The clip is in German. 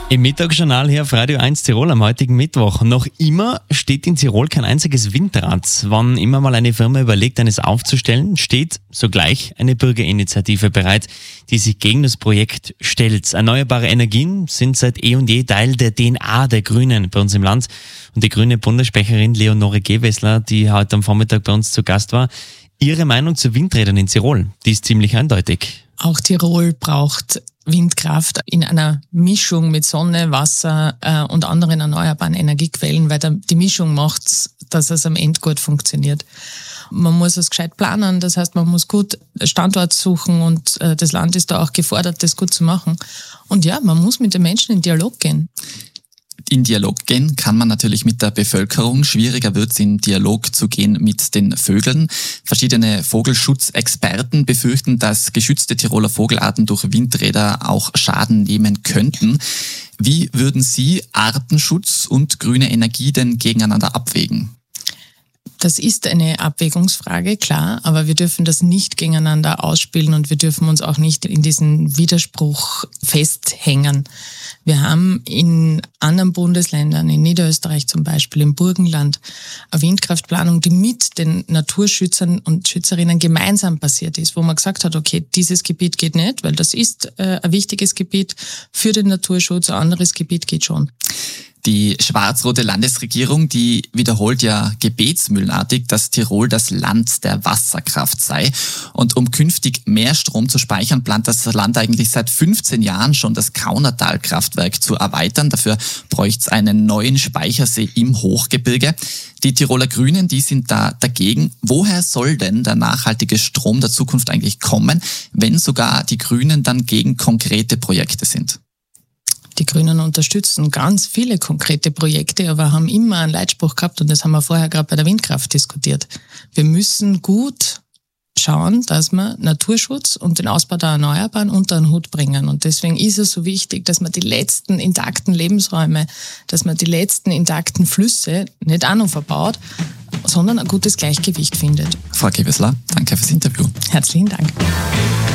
Im Mittagsjournal hier auf Radio 1 Tirol am heutigen Mittwoch. Noch immer steht in Tirol kein einziges Windrad. Wann immer mal eine Firma überlegt, eines aufzustellen, steht sogleich eine Bürgerinitiative bereit, die sich gegen das Projekt stellt. Erneuerbare Energien sind seit eh und je Teil der DNA der Grünen bei uns im Land. Und die grüne Bundessprecherin Leonore Gewessler, die heute am Vormittag bei uns zu Gast war, ihre Meinung zu Windrädern in Tirol, die ist ziemlich eindeutig. Auch Tirol braucht Windkraft in einer Mischung mit Sonne, Wasser und anderen erneuerbaren Energiequellen, weil die Mischung macht's, dass es am Ende gut funktioniert. Man muss es gescheit planen, das heißt, man muss gut Standort suchen und das Land ist da auch gefordert, das gut zu machen. Und ja, man muss mit den Menschen in Dialog gehen. In Dialog gehen kann man natürlich mit der Bevölkerung. Schwieriger wird es, in Dialog zu gehen mit den Vögeln. Verschiedene Vogelschutzexperten befürchten, dass geschützte Tiroler Vogelarten durch Windräder auch Schaden nehmen könnten. Wie würden Sie Artenschutz und grüne Energie denn gegeneinander abwägen? Das ist eine Abwägungsfrage, klar, aber wir dürfen das nicht gegeneinander ausspielen und wir dürfen uns auch nicht in diesen Widerspruch festhängen. Wir haben in anderen Bundesländern, in Niederösterreich zum Beispiel, im Burgenland, eine Windkraftplanung, die mit den Naturschützern und Schützerinnen gemeinsam passiert ist, wo man gesagt hat, okay, dieses Gebiet geht nicht, weil das ist ein wichtiges Gebiet für den Naturschutz, ein anderes Gebiet geht schon. Die schwarz-rote Landesregierung, die wiederholt ja gebetsmühlenartig, dass Tirol das Land der Wasserkraft sei. Und um künftig mehr Strom zu speichern, plant das Land eigentlich seit 15 Jahren schon das Kaunertal-Kraftwerk zu erweitern. Dafür bräuchte es einen neuen Speichersee im Hochgebirge. Die Tiroler Grünen, die sind da dagegen. Woher soll denn der nachhaltige Strom der Zukunft eigentlich kommen, wenn sogar die Grünen dann gegen konkrete Projekte sind? Die Grünen unterstützen ganz viele konkrete Projekte, aber haben immer einen Leitspruch gehabt und das haben wir vorher gerade bei der Windkraft diskutiert. Wir müssen gut schauen, dass wir Naturschutz und den Ausbau der Erneuerbaren unter den Hut bringen. Und deswegen ist es so wichtig, dass man die letzten intakten Lebensräume, dass man die letzten intakten Flüsse nicht auch noch verbaut, sondern ein gutes Gleichgewicht findet. Frau Gewessler, danke fürs Interview. Herzlichen Dank.